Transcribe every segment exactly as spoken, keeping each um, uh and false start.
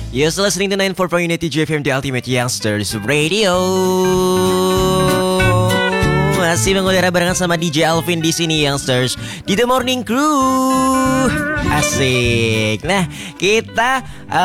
You're still listening to ninety four point eight J F M, the ultimate youngsters radio. Masih mengudara barengan sama D J Alvin di sini, youngsters, di The Morning Crew. Asik. Nah, kita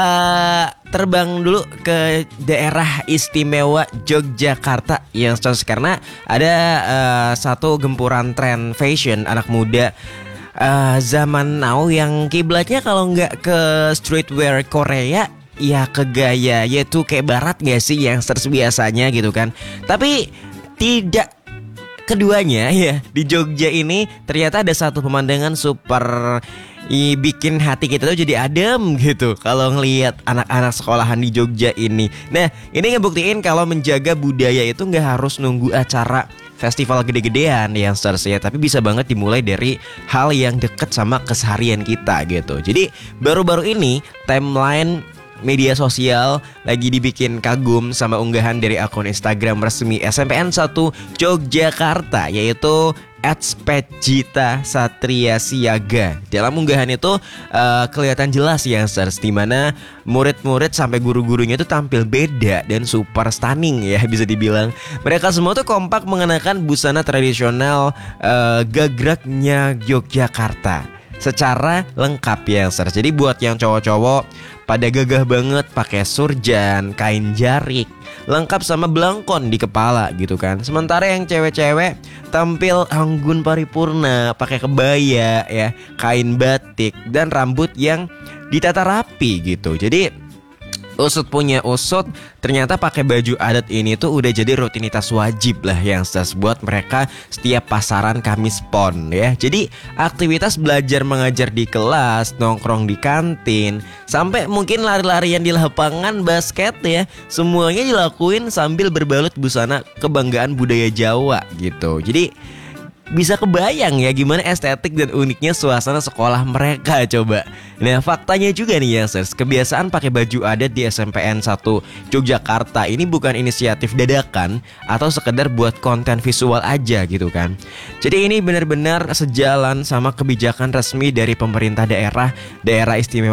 uh, terbang dulu ke daerah istimewa Yogyakarta, youngsters, karena ada uh, satu gempuran tren fashion anak muda uh, zaman now yang kiblatnya kalau nggak ke streetwear Korea, ya ke gaya yaitu kayak barat gak sih yang biasanya gitu kan. Tapi tidak keduanya ya. Di Jogja ini ternyata ada satu pemandangan super i, bikin hati kita tuh jadi adem gitu kalau ngelihat anak-anak sekolahan di Jogja ini. Nah, ini ngebuktiin kalau menjaga budaya itu gak harus nunggu acara festival gede-gedean yang ya, tapi bisa banget dimulai dari hal yang deket sama keseharian kita gitu. Jadi baru-baru ini timeline media sosial lagi dibikin kagum sama unggahan dari akun Instagram resmi S M P N satu Yogyakarta, yaitu at Spejita Satria Siaga. Dalam unggahan itu uh, kelihatan jelas ya, di mana murid-murid sampai guru-gurunya itu tampil beda dan super stunning ya, bisa dibilang. Mereka semua tuh kompak mengenakan busana tradisional uh, gagraknya Yogyakarta secara lengkap ya, Sir. Jadi buat yang cowok-cowok pada gagah banget pakai surjan, kain jarik, lengkap sama belangkon di kepala gitu kan. Sementara yang cewek-cewek tampil anggun paripurna, pakai kebaya ya, kain batik dan rambut yang ditata rapi gitu. Jadi usut punya usut, ternyata pakai baju adat ini tuh udah jadi rutinitas wajib lah yang buat mereka setiap pasaran Kamis Pon ya. Jadi aktivitas belajar mengajar di kelas, nongkrong di kantin, sampai mungkin lari-larian di lapangan basket ya, semuanya dilakuin sambil berbalut busana kebanggaan budaya Jawa gitu. Jadi bisa kebayang ya gimana estetik dan uniknya suasana sekolah mereka coba. Nah, faktanya juga nih ya, Sers, kebiasaan pakai baju adat di S M P N satu Yogyakarta ini bukan inisiatif dadakan atau sekedar buat konten visual aja gitu kan. Jadi ini benar-benar sejalan sama kebijakan resmi dari pemerintah daerah daerah istimewa